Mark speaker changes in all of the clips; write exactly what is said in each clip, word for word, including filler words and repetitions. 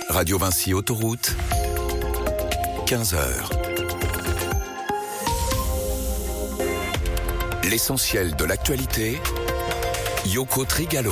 Speaker 1: Radio Vinci Autoroute, quinze heures. L'essentiel de l'actualité, Yoko Trigalo.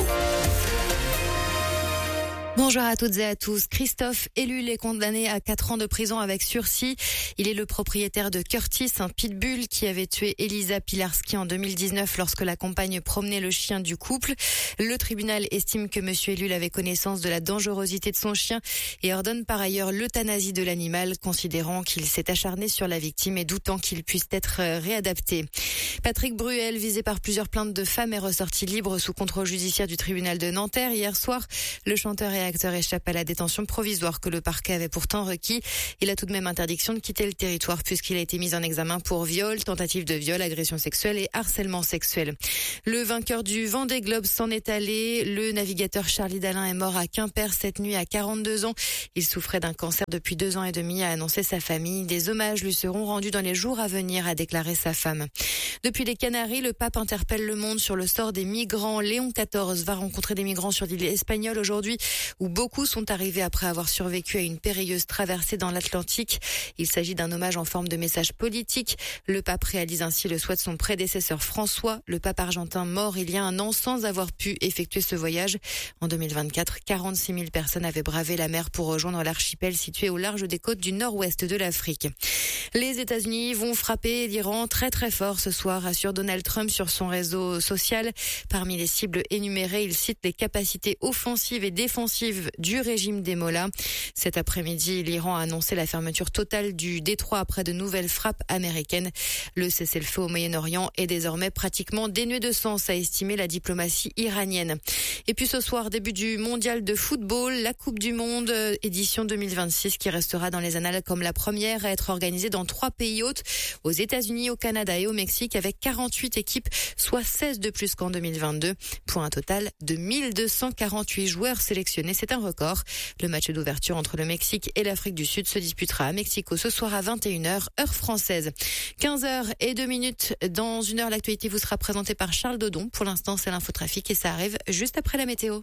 Speaker 2: Bonjour à toutes et à tous. Christophe Ellul est condamné à quatre ans de prison avec sursis. Il est le propriétaire de Curtis, un pitbull qui avait tué Elisa Pilarski en deux mille dix-neuf lorsque la compagne promenait le chien du couple. Le tribunal estime que monsieur Ellul avait connaissance de la dangerosité de son chien et ordonne par ailleurs l'euthanasie de l'animal, considérant qu'il s'est acharné sur la victime et doutant qu'il puisse être réadapté. Patrick Bruel, visé par plusieurs plaintes de femmes, est ressorti libre sous contrôle judiciaire du tribunal de Nanterre. Hier soir, le chanteur et acteur échappe à la détention provisoire que le parquet avait pourtant requis. Il a tout de même interdiction de quitter le territoire puisqu'il a été mis en examen pour viol, tentative de viol, agression sexuelle et harcèlement sexuel. Le vainqueur du Vendée Globe s'en est allé. Le navigateur Charlie Dalin est mort à Quimper cette nuit à quarante-deux ans. Il souffrait d'un cancer depuis deux ans et demi, a annoncé sa famille. Des hommages lui seront rendus dans les jours à venir, a déclaré sa femme. Depuis les Canaries, le pape interpelle le monde sur le sort des migrants. Léon quatorze va rencontrer des migrants sur l'île espagnole aujourd'hui, où beaucoup sont arrivés après avoir survécu à une périlleuse traversée dans l'Atlantique. Il s'agit d'un hommage en forme de message politique. Le pape réalise ainsi le souhait de son prédécesseur François, le pape argentin mort il y a un an sans avoir pu effectuer ce voyage. En deux mille vingt-quatre, quarante-six mille personnes avaient bravé la mer pour rejoindre l'archipel situé au large des côtes du nord-ouest de l'Afrique. Les États-Unis vont frapper l'Iran très très fort ce soir, assure Donald Trump sur son réseau social. Parmi les cibles énumérées, il cite les capacités offensives et défensives du régime des Mollahs. Cet après-midi, l'Iran a annoncé la fermeture totale du détroit après de nouvelles frappes américaines. Le cessez-le-feu au Moyen-Orient est désormais pratiquement dénué de sens, a estimé la diplomatie iranienne. Et puis ce soir, début du mondial de football, la Coupe du Monde édition deux mille vingt-six qui restera dans les annales comme la première à être organisée dans trois pays hôtes, aux États-Unis, au Canada et au Mexique, avec quarante-huit équipes, soit seize de plus qu'en deux mille vingt-deux, pour un total de mille deux cent quarante-huit joueurs sélectionnés. C'est un record. Le match d'ouverture entre le Mexique et l'Afrique du Sud se disputera à Mexico ce soir à vingt et une heures, heure française. quinze heures et deux minutes. Dans une heure, l'actualité vous sera présentée par Charles Dodon. Pour l'instant, c'est l'infotrafic et ça arrive juste après la météo.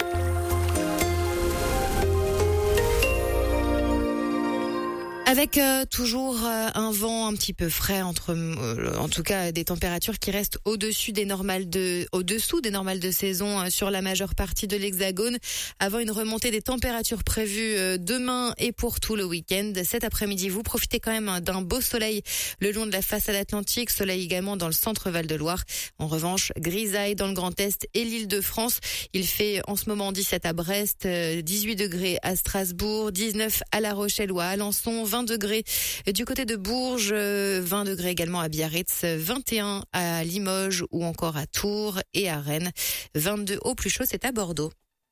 Speaker 2: Avec euh, toujours euh, un vent un petit peu frais, entre, euh, en tout cas des températures qui restent au-dessus des normales de, au-dessous des normales de saison euh, sur la majeure partie de l'Hexagone, avant une remontée des températures prévues euh, demain et pour tout le week-end. Cet après-midi, vous profitez quand même d'un beau soleil le long de la façade atlantique, soleil également dans le centre Val-de-Loire. En revanche, grisaille dans le Grand Est et l'Île-de-France. Il fait en ce moment dix-sept à Brest, euh, dix-huit degrés à Strasbourg, dix-neuf à La Rochelle ou à Alençon, vingt degrés du côté de Bourges, vingt degrés également à Biarritz, vingt et un à Limoges ou encore à Tours et à Rennes. vingt-deux au plus chaud, c'est à Bordeaux.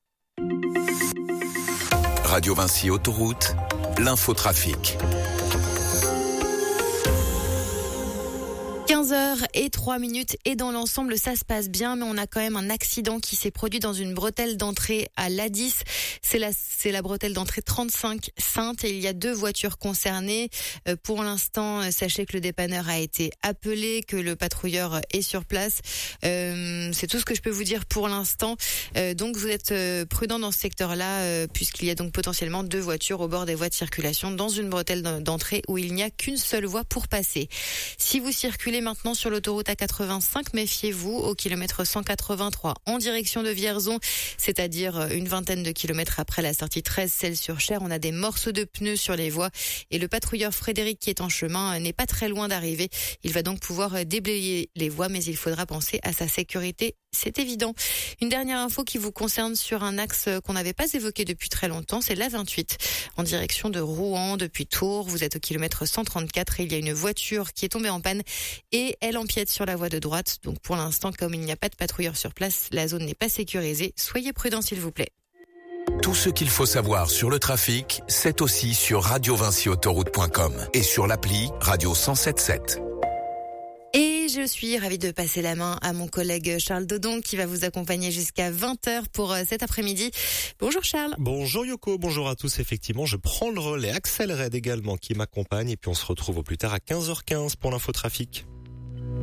Speaker 1: Radio Vinci Autoroute, l'infotrafic.
Speaker 2: quinze heures et trois minutes et dans l'ensemble ça se passe bien, mais on a quand même un accident qui s'est produit dans une bretelle d'entrée à l'A dix. C'est la, c'est la bretelle d'entrée trente-cinq Sainte et il y a deux voitures concernées. Euh, pour l'instant, sachez que le dépanneur a été appelé, que le patrouilleur est sur place. Euh, c'est tout ce que je peux vous dire pour l'instant. Euh, donc vous êtes euh, prudent dans ce secteur-là euh, puisqu'il y a donc potentiellement deux voitures au bord des voies de circulation dans une bretelle d'entrée où il n'y a qu'une seule voie pour passer. Si vous circulez maintenant sur l'autoroute A quatre-vingt-cinq, méfiez-vous au kilomètre cent quatre-vingt-trois en direction de Vierzon, c'est-à-dire une vingtaine de kilomètres après la sortie treize Celles-sur-Cher. On a des morceaux de pneus sur les voies et le patrouilleur Frédéric qui est en chemin n'est pas très loin d'arriver. Il va donc pouvoir déblayer les voies, mais il faudra penser à sa sécurité. C'est évident. Une dernière info qui vous concerne sur un axe qu'on n'avait pas évoqué depuis très longtemps, c'est l'A vingt-huit en direction de Rouen depuis Tours. Vous êtes au kilomètre cent trente-quatre et il y a une voiture qui est tombée en panne et elle empiète sur la voie de droite. Donc pour l'instant, comme il n'y a pas de patrouilleur sur place, la zone n'est pas sécurisée. Soyez prudents s'il vous plaît.
Speaker 1: Tout ce qu'il faut savoir sur le trafic, c'est aussi sur radio vinci autoroute point com et sur l'appli Radio cent soixante-dix-sept sept.
Speaker 2: Et je suis ravie de passer la main à mon collègue Charles Dodon qui va vous accompagner jusqu'à vingt heures pour cet après-midi. Bonjour Charles.
Speaker 3: Bonjour Yoko, bonjour à tous. Effectivement, je prends le relais. Axel Red également qui m'accompagne et puis on se retrouve au plus tard à quinze heures quinze pour l'infotrafic.